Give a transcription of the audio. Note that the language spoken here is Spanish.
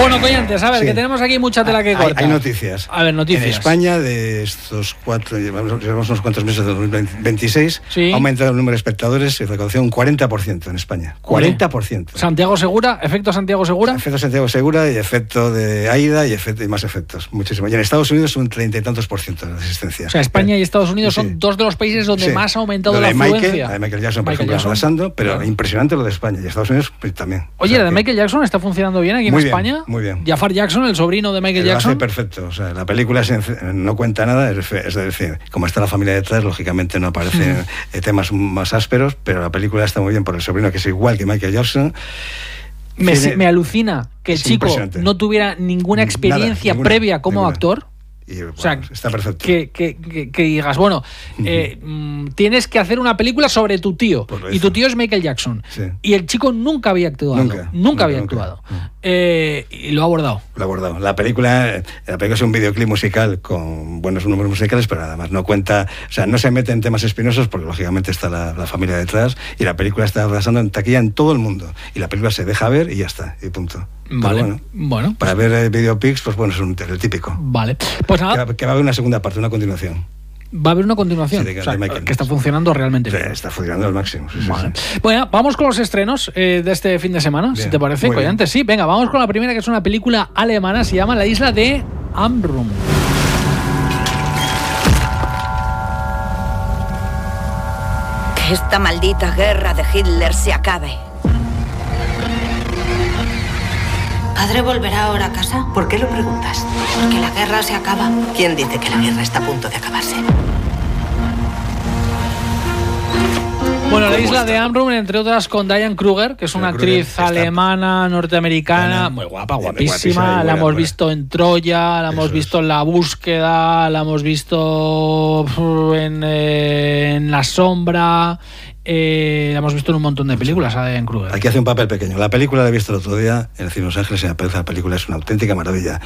Bueno, Collantes, a ver, que tenemos aquí mucha tela que cortar. Hay noticias. A ver, noticias. En España, de estos 4, llevamos unos cuantos meses de 2026, ha aumentado el número de espectadores y recaudación un 40% en España. 40%. Santiago Segura, efecto Santiago Segura. Efecto Santiago Segura y efecto de Aida y más efectos, muchísimo. Y en Estados Unidos un 30 y tantos % de asistencia. O sea, España y Estados Unidos son dos de los países donde más ha aumentado la afluencia. La de Michael Jackson, por ejemplo, arrasando, pero impresionante lo de España y Estados Unidos también. Oye, ¿la de Michael Jackson está funcionando bien aquí en España? Muy bien. Jafar Jackson, el sobrino de Michael Jackson. Lo hace perfecto. O sea, la película no cuenta nada, es decir, como está la familia detrás, lógicamente no aparecen temas más ásperos, pero la película está muy bien por el sobrino, que es igual que Michael Jackson. Me alucina que el chico no tuviera ninguna experiencia previa como actor. O sea, está perfecto. Que digas, bueno, tienes que hacer una película sobre tu tío. Y tu tío es Michael Jackson. Sí. Y el chico nunca había actuado. Nunca había actuado. Y lo ha abordado. La película es un videoclip musical con buenos números musicales, pero nada más. No cuenta, o sea, no se mete en temas espinosos porque lógicamente está la familia detrás. Y la película está arrasando en taquilla en todo el mundo. Y la película se deja ver y ya está. Y punto. Vale, bueno. Para ver videopics, pues bueno, es el típico. Vale. Pues nada. Que va a haber una segunda parte, una continuación. Va a haber una continuación, sí, que está funcionando realmente bien. Está funcionando al máximo. Vale. Bueno, vamos con los estrenos de este fin de semana, bien, si te parece, Collantes. Sí, venga, vamos con la primera, que es una película alemana, se llama La isla de Amrum. Que esta maldita guerra de Hitler se acabe. ¿Padre volverá ahora a casa? ¿Por qué lo preguntas? Porque la guerra se acaba. ¿Quién dice que la guerra está a punto de acabarse? Bueno, La isla de Amrum, entre otras, con Diane Kruger, que es una actriz alemana, norteamericana, muy guapa, guapísima. La hemos visto en Troya, la hemos visto en La búsqueda, la hemos visto en La sombra. La hemos visto en un montón de películas a Diane Kruger. Aquí hace un papel pequeño. La película la he visto el otro día en el Cine Los Ángeles y me parece que la película es una auténtica maravilla.